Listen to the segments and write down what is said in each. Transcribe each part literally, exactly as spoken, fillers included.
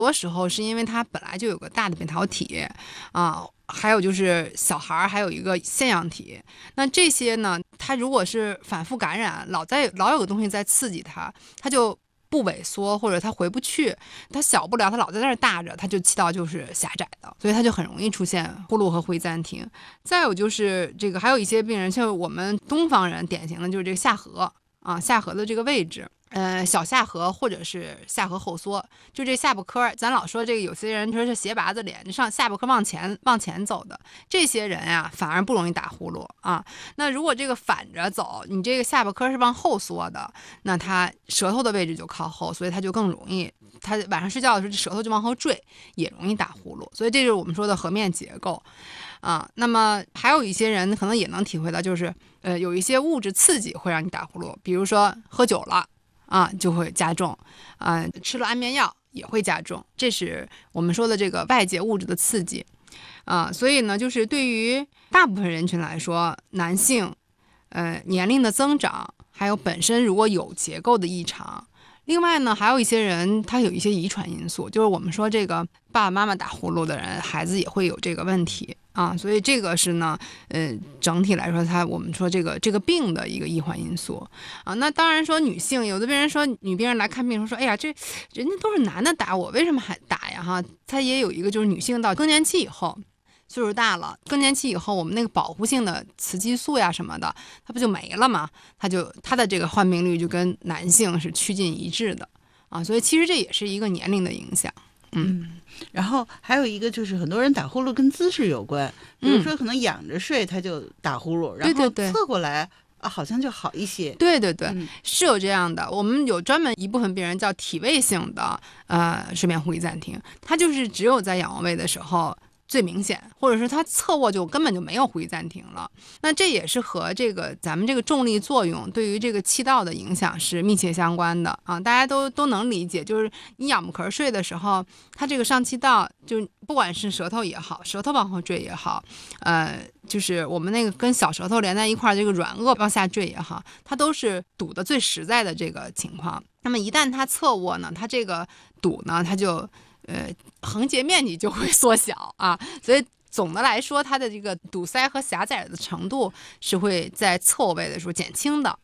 多时候是因为他本来就有个大的扁桃体啊，还有就是小孩还有一个腺样体。那这些呢，他如果是反复感染，老在老有个东西在刺激他，他就不萎缩，或者他回不去，他小不了，他老在那儿大着，他就气道就是狭窄的，所以他就很容易出现呼噜和呼吸暂停。再有就是这个，还有一些病人，像我们东方人典型的就是这个下颌啊，下颌的这个位置。呃，小下颌或者是下颌后缩，就这下巴颏，咱老说这个有些人说是斜拔子脸，上下巴颏往前往前走的，这些人呀、啊、反而不容易打呼噜啊。那如果这个反着走，你这个下巴颏是往后缩的，那他舌头的位置就靠后，所以他就更容易，他晚上睡觉的时候舌头就往后坠，也容易打呼噜。所以这就是我们说的颌面结构啊。那么还有一些人可能也能体会到，就是呃有一些物质刺激会让你打呼噜，比如说喝酒了。啊，就会加重，啊，吃了安眠药也会加重，这是我们说的这个外界物质的刺激，啊，所以呢，就是对于大部分人群来说，男性，呃，年龄的增长，还有本身如果有结构的异常，另外呢，还有一些人他有一些遗传因素，就是我们说这个爸爸妈妈打呼噜的人，孩子也会有这个问题。啊，所以这个是呢，呃，整体来说，它我们说这个这个病的一个易患因素啊。那当然说女性，有的病人说女病人来看病说，哎呀，这人家都是男的打我，为什么还打呀？哈，它也有一个就是女性到更年期以后，岁数大了，更年期以后，我们那个保护性的雌激素呀什么的，它不就没了吗？它就它的这个患病率就跟男性是趋近一致的啊。所以其实这也是一个年龄的影响。嗯， 然后还有一个就是很多人打呼噜跟姿势有关，比如说可能仰着睡他就打呼噜，嗯、然后侧过来啊好像就好一些。 对对对、嗯，是有这样的。我们有专门一部分病人叫体位性的呃睡眠呼吸暂停，他就是只有在仰卧位的时候最明显，或者是他侧卧就根本就没有呼吸暂停了。那这也是和这个咱们这个重力作用对于这个气道的影响是密切相关的啊，大家都都能理解。就是你仰不壳睡的时候，它这个上气道就不管是舌头也好，舌头往后坠也好，呃，就是我们那个跟小舌头连在一块儿，这个软腭往下坠也好，它都是堵的最实在的这个情况。那么一旦它侧卧呢，它这个堵呢，它就呃，横截面积就会缩小啊，所以总的来说，它的这个堵塞和狭窄的程度是会在侧卧位的时候减轻的。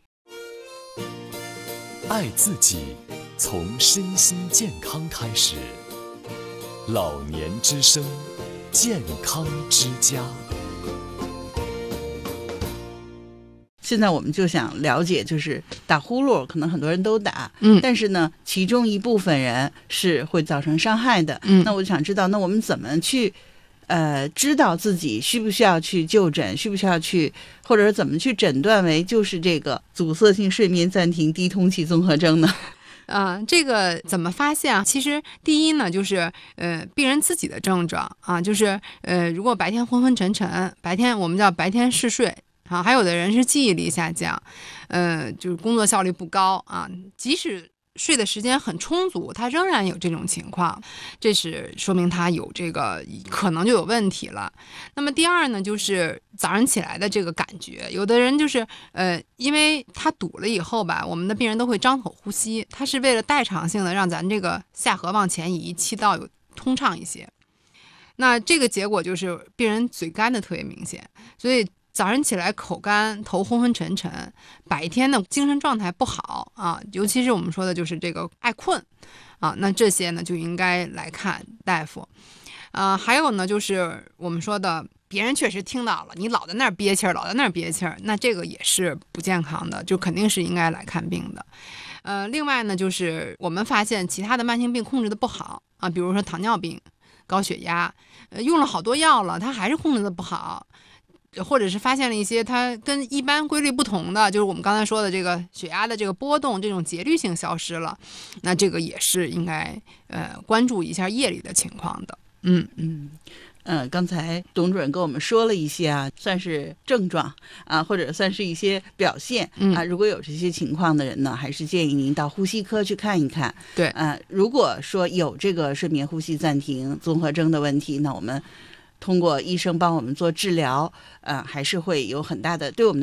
爱自己，从身心健康开始。老年之声，健康之家。 现在我们就想了解，就是打呼噜可能很多人都打， 嗯， 但是呢其中一部分人是会造成伤害的， 嗯， 那我就想知道，那我们怎么去呃知道自己需不需要去就诊，需不需要去，或者是怎么去诊断为就是这个阻塞性睡眠暂停低通气综合征呢？ 啊、呃，这个怎么发现啊？其实第一呢，就是呃病人自己的症状啊，就是呃如果白天昏昏沉沉，白天我们叫白天嗜睡。啊，还有的人是记忆力下降，呃，就是工作效率不高啊。即使睡的时间很充足，他仍然有这种情况，这是说明他有这个可能就有问题了。那么第二呢，就是早上起来的这个感觉，有的人就是呃，因为他堵了以后吧，我们的病人都会张口呼吸，他是为了代偿性的让咱这个下颌往前移，气道有通畅一些。那这个结果就是病人嘴干的特别明显，所以早上起来口干头昏昏沉沉，白天呢精神状态不好啊，尤其是我们说的就是这个爱困啊，那这些呢就应该来看大夫。啊，还有呢就是我们说的别人确实听到了你老在那儿憋气儿，老在那儿憋气儿，那这个也是不健康的，就肯定是应该来看病的。呃，另外呢就是我们发现其他的慢性病控制的不好啊，比如说糖尿病、高血压，呃，用了好多药了，它还是控制的不好。或者是发现了一些它跟一般规律不同的，就是我们刚才说的这个血压的这个波动，这种节律性消失了，那这个也是应该呃关注一下夜里的情况的。嗯嗯呃，刚才董主任跟我们说了一些啊，算是症状啊，或者算是一些表现啊。如果有这些情况的人呢，还是建议您到呼吸科去看一看。 对， 呃，如果说有这个睡眠呼吸暂停综合征的问题，那我们通过医生帮我们做治疗，呃，还是会有很大的对我们的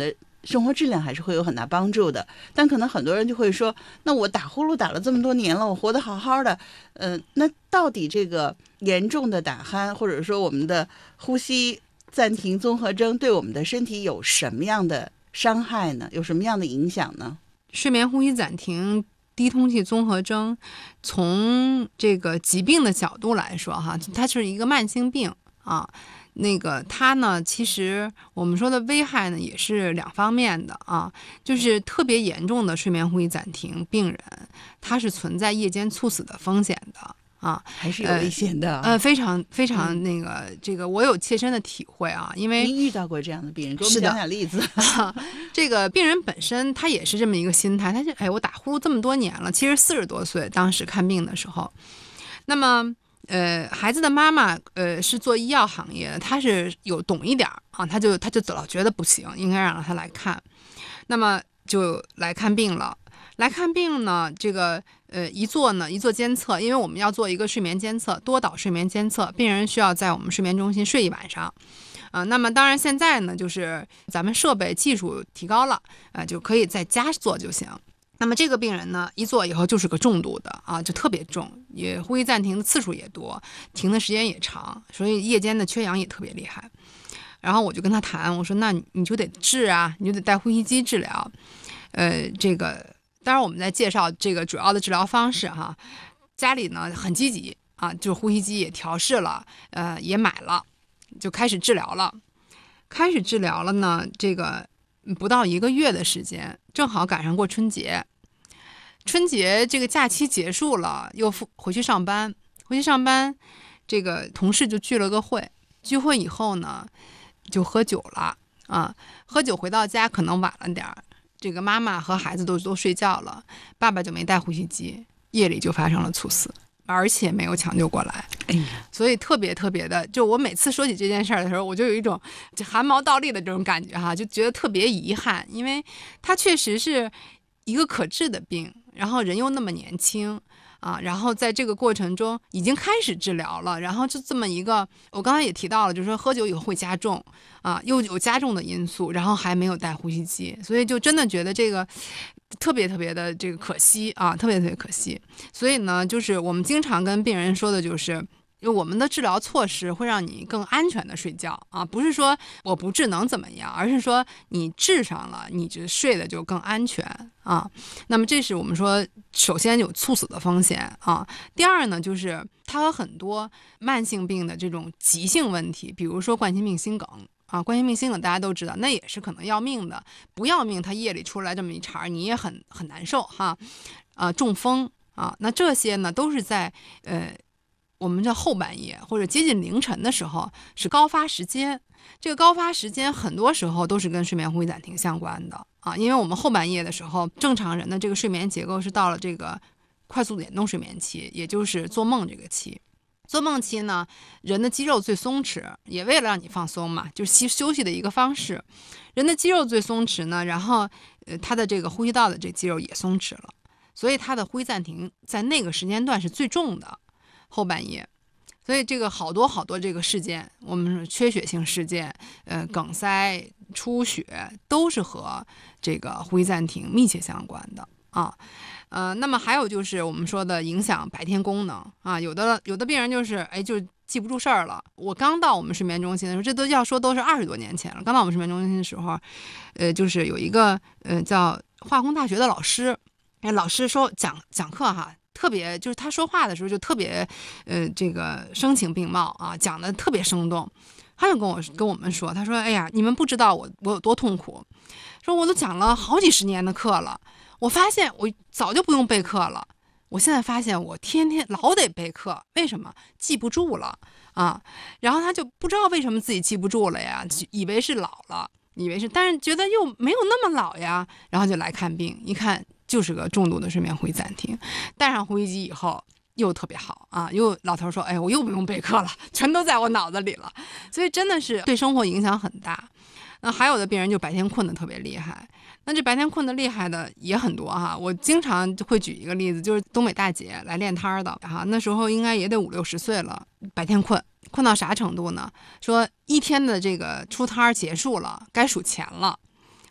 生活质量还是会有很大帮助的。但可能很多人就会说，那我打呼噜打了这么多年了，我活得好好的，呃，那到底这个严重的打鼾，或者说我们的呼吸暂停综合征对我们的身体有什么样的伤害呢？有什么样的影响呢？ 睡眠呼吸暂停低通气综合征，从这个疾病的角度来说哈，它是一个慢性病啊。那个它呢，其实我们说的危害呢也是两方面的啊，就是特别严重的睡眠呼吸暂停病人，它是存在夜间猝死的风险的。啊， 还是有危险的。 呃，呃非常非常那个、嗯，这个我有切身的体会啊，因为您遇到过这样的病人，给我们讲讲例子。 啊、这个病人本身他也是这么一个心态，他就哎，我打呼噜这么多年了，其实四十多岁当时看病的时候，那么呃，孩子的妈妈呃是做医药行业的，她是有懂一点啊，他就他就老觉得不行，应该让他来看，那么就来看病了。来看病呢，这个呃一做呢一做监测，因为我们要做一个睡眠监测，多导睡眠监测，病人需要在我们睡眠中心睡一晚上，啊、呃，那么当然现在呢就是咱们设备技术提高了，啊、呃，就可以在家做就行。那么这个病人呢一做以后就是个重度的啊，就特别重，也呼吸暂停的次数也多，停的时间也长，所以夜间的缺氧也特别厉害。然后我就跟他谈，我说那你就得治啊，你就得带呼吸机治疗，呃，这个。当然我们在介绍这个主要的治疗方式哈，家里呢很积极啊，就是呼吸机也调试了，呃也买了，就开始治疗了。开始治疗了呢，这个不到一个月的时间，正好赶上过春节。春节这个假期结束了，又回去上班，回去上班，这个同事就聚了个会，聚会以后呢，就喝酒了啊，喝酒回到家可能晚了点儿。这个妈妈和孩子都都睡觉了，爸爸就没带呼吸机，夜里就发生了猝死，而且没有抢救过来。 哎呀， 所以特别特别的，就我每次说起这件事儿的时候，我就有一种就汗毛倒立的这种感觉哈，就觉得特别遗憾，因为它确实是一个可治的病，然后人又那么年轻。啊，然后在这个过程中已经开始治疗了，然后就这么一个，我刚才也提到了，就是说喝酒以后会加重啊，又有加重的因素，然后还没有带呼吸机，所以就真的觉得这个特别特别的这个可惜啊，特别特别可惜。所以呢，就是我们经常跟病人说的就是。因为我们的治疗措施会让你更安全的睡觉啊，不是说我不治能怎么样，而是说你治上了，你就睡的就更安全啊。那么这是我们说，首先有猝死的风险啊。第二呢，就是它和很多慢性病的这种急性问题，比如说冠心病、心梗啊，冠心病、心梗大家都知道，那也是可能要命的。不要命，它夜里出来这么一茬，你也很很难受哈。啊，中风啊，那这些呢都是在呃。我们叫后半夜或者接近凌晨的时候是高发时间，这个高发时间很多时候都是跟睡眠呼吸暂停相关的啊，因为我们后半夜的时候，正常人的这个睡眠结构是到了这个快速眼动睡眠期，也就是做梦这个期。做梦期呢，人的肌肉最松弛，也为了让你放松嘛，就是休息的一个方式。人的肌肉最松弛呢，然后呃，他的这个呼吸道的这肌肉也松弛了，所以他的呼吸暂停在那个时间段是最重的。后半夜，所以这个好多好多这个事件，我们说缺血性事件，呃，梗塞、出血，都是和这个呼吸暂停密切相关的啊。呃，那么还有就是我们说的影响白天功能啊，有的有的病人就是哎就记不住事儿了。我刚到我们睡眠中心的时候，这都要说都是二十多年前了。刚到我们睡眠中心的时候，呃，就是有一个呃叫化工大学的老师，哎，老师说讲讲课哈。特别就是他说话的时候就特别，呃，这个声情并茂啊，讲的特别生动。他就跟我跟我们说，他说：“哎呀，你们不知道我我有多痛苦。说我都讲了好几十年的课了，我发现我早就不用备课了。我现在发现我天天老得备课，为什么？记不住了啊。然后他就不知道为什么自己记不住了呀，以为是老了，以为是，但是觉得又没有那么老呀，然后就来看病，一看。”就是个重度的睡眠呼吸暂停，带上呼吸机以后又特别好啊，又老头说，哎，我又不用备课了，全都在我脑子里了，所以真的是对生活影响很大。那还有的病人就白天困得特别厉害，那这白天困得厉害的也很多哈。我经常会举一个例子，就是东北大姐来练摊的哈，那时候应该也得五六十岁了，白天困困到啥程度呢？说一天的这个出摊结束了，该数钱了。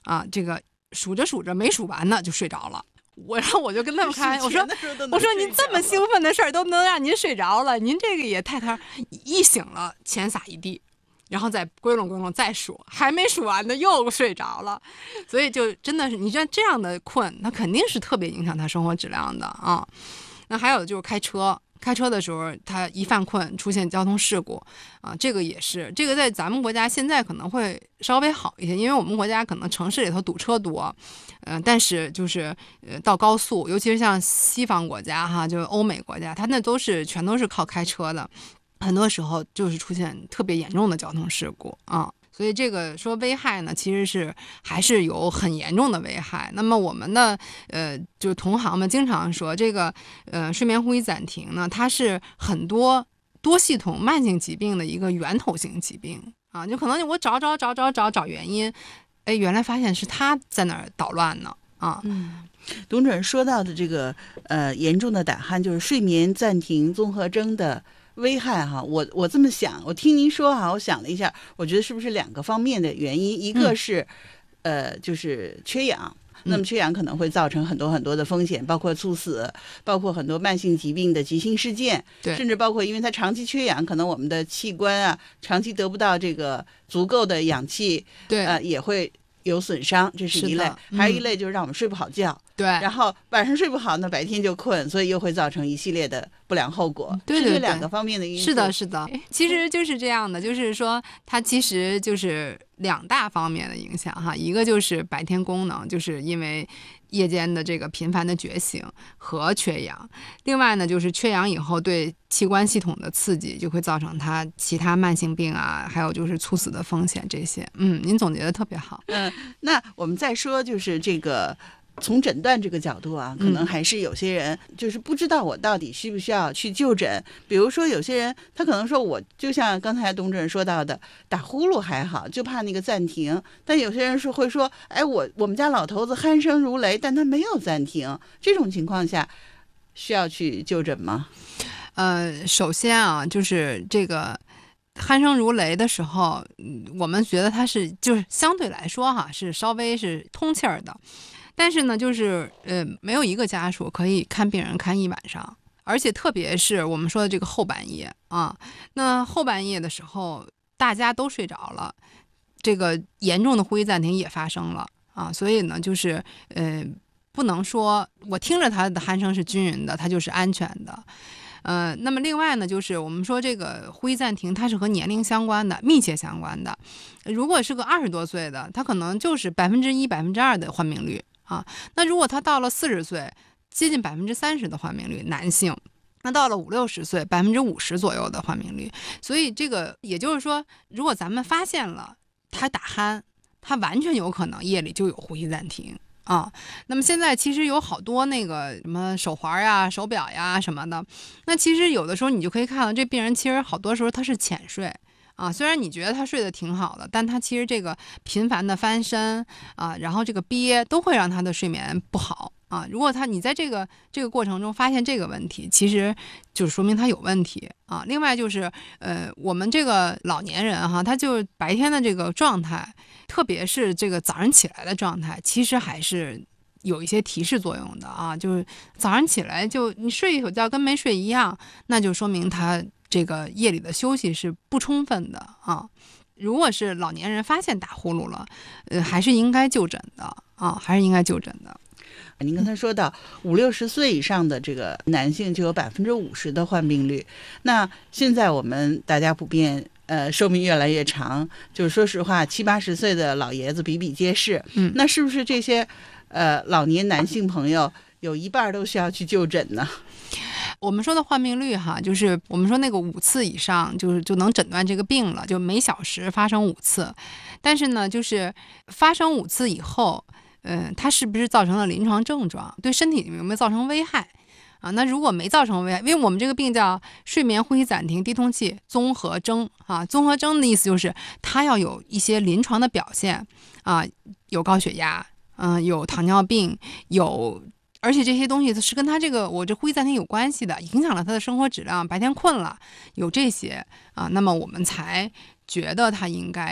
啊，这个数着数着没数完呢就睡着了。我然后我就跟他们开，我说我说您这么兴奋的事儿都能让您睡着了，您这个也太太一醒了钱撒一地，然后再归拢归拢再数，还没数完呢又睡着了，所以就真的是你像这样的困，那肯定是特别影响他生活质量的啊。那还有就是开车。开车的时候，他一犯困出现交通事故啊，这个也是，这个在咱们国家现在可能会稍微好一些，因为我们国家可能城市里头堵车多，嗯、呃，但是就是呃到高速，尤其是像西方国家哈，就是欧美国家，它那都是全都是靠开车的，很多时候就是出现特别严重的交通事故啊。所以这个说危害呢，其实是还是有很严重的危害。那么我们的呃，就同行们经常说，这个呃睡眠呼吸暂停呢，它是很多多系统慢性疾病的一个源头性疾病啊。就可能我找找找找找找原因，哎，原来发现是它在那儿捣乱呢啊。 嗯，董主任说到的这个呃严重的打鼾，就是睡眠暂停综合征的危害哈，我我这么想，我听您说哈，我想了一下，我觉得是不是两个方面的原因，一个是、嗯、呃就是缺氧，那么缺氧可能会造成很多很多的风险，包括猝死，包括很多慢性疾病的急性事件， 对， 甚至包括因为它长期缺氧，可能我们的器官啊长期得不到这个足够的氧气， 对， 呃也会有损伤，这是一类， 嗯、 还有一类就是让我们睡不好觉， 对， 然后晚上睡不好呢，白天就困，所以又会造成一系列的不良后果。 对对对， 是这两个方面的因素。 是的，是的，其实就是这样的，就是说它其实就是两大方面的影响哈，一个就是白天功能，就是因为夜间的这个频繁的觉醒和缺氧，另外呢就是缺氧以后对器官系统的刺激，就会造成它其他慢性病啊，还有就是猝死的风险这些。嗯，您总结的特别好。 嗯，那我们再说就是这个。从诊断这个角度啊，可能还是有些人就是不知道我到底需不需要去就诊。比如说有些人他可能说我就像刚才董主任说到的，打呼噜还好，就怕那个暂停。但有些人是会说，哎，我我们家老头子鼾声如雷，但他没有暂停。这种情况下需要去就诊吗？ 呃，首先啊，就是这个鼾声如雷的时候，我们觉得它是就是相对来说哈是稍微是通气儿的。但是呢，就是呃，没有一个家属可以看病人看一晚上，而且特别是我们说的这个后半夜啊，那后半夜的时候大家都睡着了，这个严重的呼吸暂停也发生了啊，所以呢，就是呃，不能说我听着他的鼾声是均匀的，它就是安全的。呃，那么另外呢，就是我们说这个呼吸暂停，它是和年龄相关的，密切相关的。如果是个二十多岁的，他可能就是百分之一、百分之二的患病率。啊，那如果他到了四十岁，接近百分之三十的患病率，男性，那到了五六十岁，百分之五十左右的患病率。所以这个也就是说，如果咱们发现了他打鼾，他完全有可能夜里就有呼吸暂停啊。那么现在其实有好多那个什么手环呀、手表呀什么的，那其实有的时候你就可以看到，这病人其实好多时候他是浅睡。啊，虽然你觉得他睡得挺好的，但他其实这个频繁的翻身啊，然后这个憋都会让他的睡眠不好啊。如果他你在这个这个过程中发现这个问题，其实就说明他有问题啊。另外就是呃，我们这个老年人哈，他就白天的这个状态，特别是这个早上起来的状态，其实还是有一些提示作用的啊。就是早上起来就你睡一宿觉跟没睡一样，那就说明他这个夜里的休息是不充分的啊。如果是老年人发现打呼噜了，呃，还是应该就诊的啊，还是应该就诊的。 您刚才说到五六十岁以上的这个男性就有百分之五十的患病率，那现在我们大家普遍呃寿命越来越长，就是说实话七八十岁的老爷子比比皆是， 嗯， 那是不是这些呃老年男性朋友有一半都需要去就诊呢？ 我们说的患病率哈，就是我们说那个五次以上，就是就能诊断这个病了，就每小时发生五次。但是呢，就是发生五次以后，嗯、呃，它是不是造成了临床症状，对身体有没有造成危害啊？那如果没造成危害，因为我们这个病叫睡眠呼吸暂停低通气综合征啊，综合征的意思就是它要有一些临床的表现啊，有高血压，嗯、呃，有糖尿病，有。而且这些东西是跟他这个我这呼吸暂停有关系的，影响了他的生活质量，白天困了，有这些啊，那么我们才觉得他应该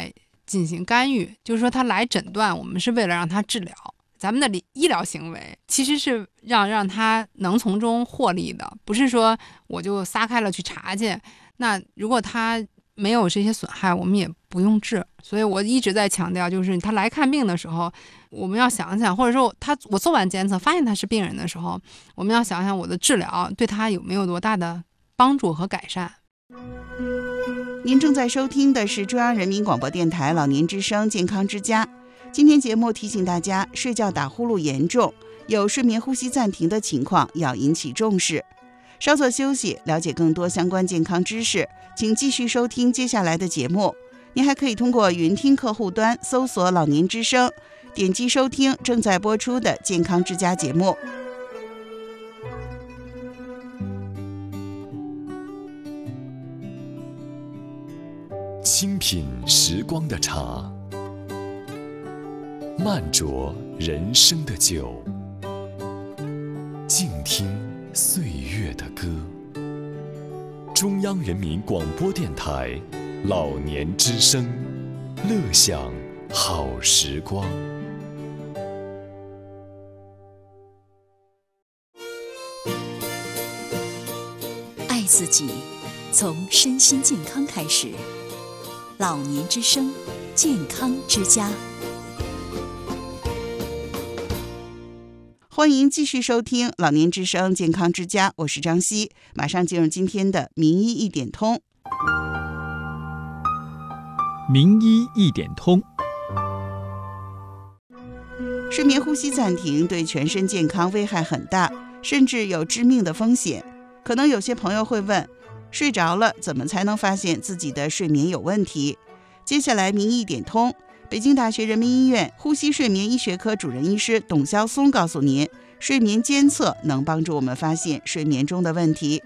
进行干预，就是说他来诊断，我们是为了让他治疗。咱们的医疗行为其实是让让他能从中获利的，不是说我就撒开了去查去。那如果他没有这些损害，我们也不用治。所以我一直在强调，就是他来看病的时候，我们要想想，或者说他我做完监测发现他是病人的时候，我们要想想我的治疗对他有没有多大的帮助和改善。 您正在收听的是中央人民广播电台老年之声健康之家。今天节目提醒大家，睡觉打呼噜严重，有睡眠呼吸暂停的情况要引起重视。稍作休息，了解更多相关健康知识，请继续收听接下来的节目。您还可以通过云听客户端搜索老年之声，点击收听正在播出的健康之家节目。 清品时光的茶，慢酌人生的酒，静听岁月的歌。中央人民广播电台老年之声，乐享好时光。 爱自己，从身心健康开始。老年之声，健康之家。 欢迎继续收听老年之声健康之家，我是张希，马上进入今天的名医一点通。 名医一点通。 睡眠呼吸暂停对全身健康危害很大，甚至有致命的风险。可能有些朋友会问，睡着了怎么才能发现自己的睡眠有问题？接下来名医一点通，北京大学人民医院呼吸睡眠医学科主任医师董肖松告诉您，睡眠监测能帮助我们发现睡眠中的问题。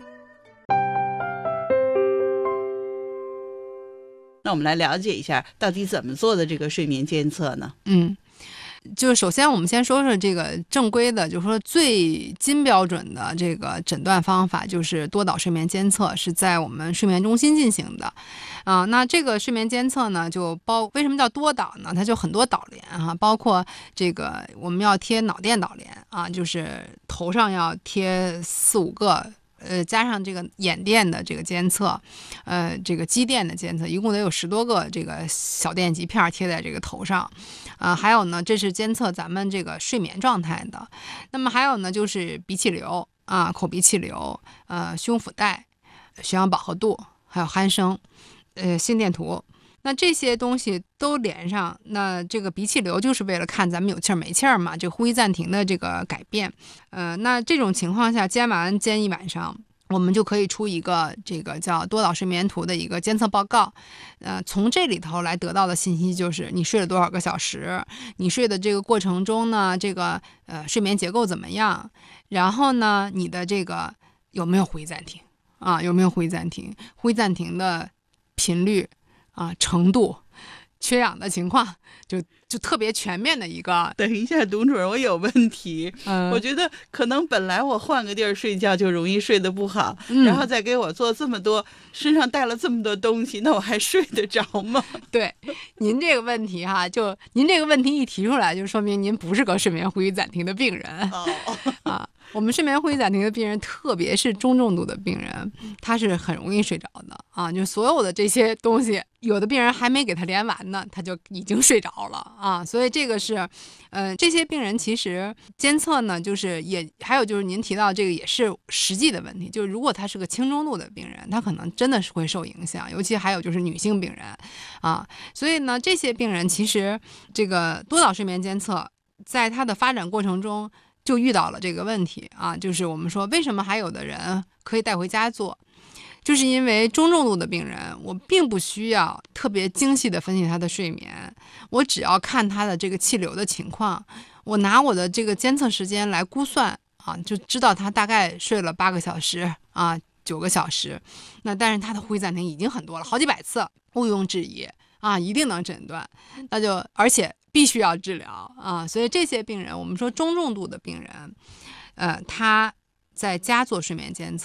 那我们来了解一下，到底怎么做的这个睡眠监测呢？ 嗯。就首先我们先说说这个正规的，就是说最金标准的这个诊断方法，就是多导睡眠监测，是在我们睡眠中心进行的啊、呃。那这个睡眠监测呢，就包为什么叫多导呢？它就很多导联哈、啊，包括这个我们要贴脑电导联啊，就是头上要贴四五个。呃，加上这个眼电的这个监测，呃，这个肌电的监测，一共得有十多个这个小电极片贴在这个头上，啊、呃，还有呢，这是监测咱们这个睡眠状态的。那么还有呢，就是鼻气流啊、口鼻气流，呃，胸腹带、血氧饱和度，还有鼾声，呃，心电图。那这些东西都连上，那这个鼻气流就是为了看咱们有气儿没气儿嘛，这个呼吸暂停的这个改变。呃，那这种情况下监完监一晚上，我们就可以出一个这个叫多导睡眠图的一个监测报告。呃，从这里头来得到的信息就是你睡了多少个小时，你睡的这个过程中呢，这个呃睡眠结构怎么样，然后呢，你的这个有没有呼吸暂停啊？有没有呼吸暂停？呼吸暂停的频率。啊，程度、缺氧的情况，就就特别全面的一个。 等一下，董主任，我有问题。 嗯， 我觉得可能本来我换个地儿睡觉就容易睡得不好， 嗯、 然后再给我做这么多，身上带了这么多东西，那我还睡得着吗？ 对，您这个问题哈，就您这个问题一提出来，就说明您不是个睡眠呼吸暂停的病人。 哦， 啊。我们睡眠呼吸暂停的病人，特别是中重度的病人，他是很容易睡着的啊！就所有的这些东西，有的病人还没给他连完呢，他就已经睡着了啊！所以这个是，呃，这些病人其实监测呢，就是也还有就是您提到这个也是实际的问题，就是如果他是个轻中度的病人，他可能真的是会受影响，尤其还有就是女性病人啊，所以呢，这些病人其实这个多导睡眠监测在他的发展过程中。就遇到了这个问题啊，就是我们说为什么还有的人可以带回家做，就是因为中重度的病人，我并不需要特别精细的分析他的睡眠，我只要看他的这个气流的情况，我拿我的这个监测时间来估算啊，就知道他大概睡了八个小时啊，九个小时，那但是他的呼吸暂停已经很多了，好几百次，毋庸置疑啊，一定能诊断，那就而且。必须要治疗啊，所以这些病人，我们说中重度的病人，呃，他在家做睡眠监测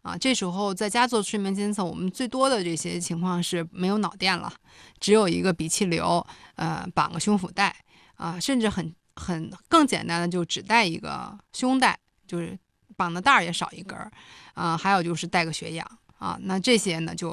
啊，这时候在家做睡眠监测，我们最多的这些情况是没有脑电了，只有一个鼻气流，呃，绑个胸腹带啊，甚至很很更简单的就只带一个胸带，就是绑的带儿也少一根儿，啊，还有就是带个血氧啊，那这些呢就